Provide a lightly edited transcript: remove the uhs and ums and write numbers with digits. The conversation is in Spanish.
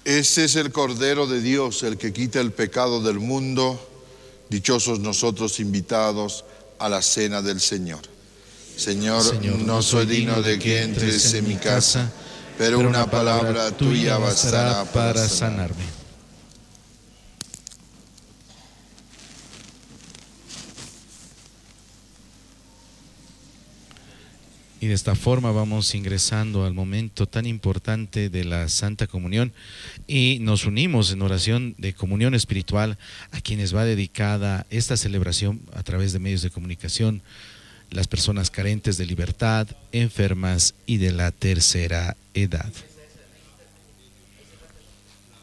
Este es el Cordero de Dios, el que quita el pecado del mundo. Dichosos nosotros invitados a la cena del Señor. Señor, no soy digno de que entres en mi casa, pero una palabra tuya bastará para sanarme. Y de esta forma vamos ingresando al momento tan importante de la Santa Comunión y nos unimos en oración de comunión espiritual a quienes va dedicada esta celebración a través de medios de comunicación, las personas carentes de libertad, enfermas y de la tercera edad.